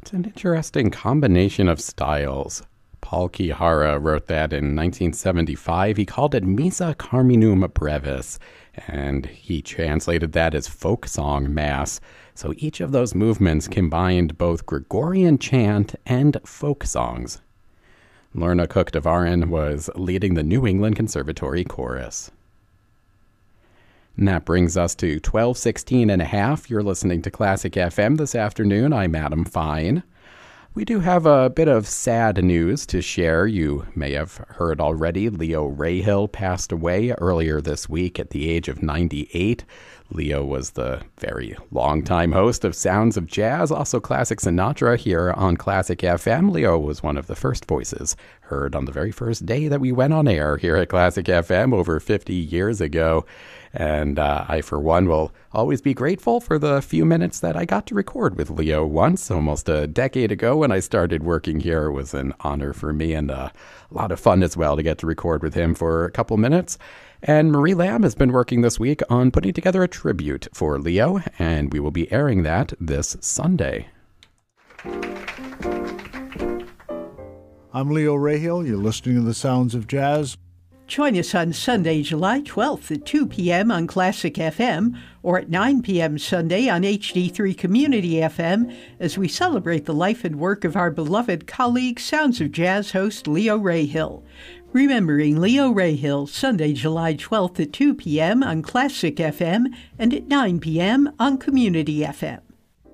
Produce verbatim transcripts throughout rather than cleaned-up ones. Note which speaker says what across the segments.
Speaker 1: It's an interesting combination of styles. Paul Kihara wrote that in nineteen seventy-five. He called it Missa Carminum Brevis, and he translated that as folk song mass. So each of those movements combined both Gregorian chant and folk songs. Lorna Cook-Devarin was leading the New England Conservatory Chorus. And that brings us to twelve sixteen and a half. You're listening to Classic F M this afternoon. I'm Adam Fine. We do have a bit of sad news to share. You may have heard already, Leo Rahill passed away earlier this week at the age of ninety-eight. Leo was the very long-time host of Sounds of Jazz, also Classic Sinatra here on Classic F M. Leo was one of the first voices heard on the very first day that we went on air here at Classic F M over fifty years ago. And uh, I, for one, will always be grateful for the few minutes that I got to record with Leo once, almost a decade ago when I started working here. It was an honor for me and uh, a lot of fun as well to get to record with him for a couple minutes. And Marie Lamb has been working this week on putting together a tribute for Leo, and we will be airing that this Sunday.
Speaker 2: I'm Leo Rahill. You're listening to the Sounds of Jazz.
Speaker 3: Join us on Sunday, July twelfth at two p.m. on Classic F M or at nine p.m. Sunday on H D three Community F M as we celebrate the life and work of our beloved colleague, Sounds of Jazz host Leo Rahill. Remembering Leo Rahill, Sunday, July twelfth at two p.m. on Classic F M and at nine p.m. on Community F M.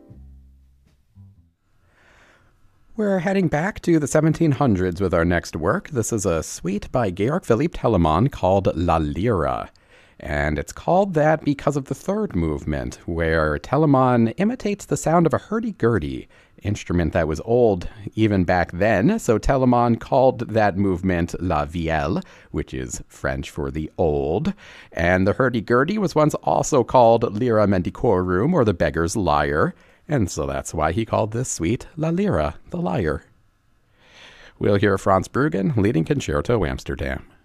Speaker 1: We're heading back to the seventeen hundreds with our next work. This is a suite by Georg Philipp Telemann called La Lira. And it's called that because of the third movement, where Telemann imitates the sound of a hurdy-gurdy, instrument that was old even back then. So Telemann called that movement La Vielle, which is French for the old. And the hurdy-gurdy was once also called Lyra Mendicorum, or the beggar's lyre. And so that's why he called this suite La Lira, the lyre. We'll hear Franz Bruggen leading Concerto Amsterdam.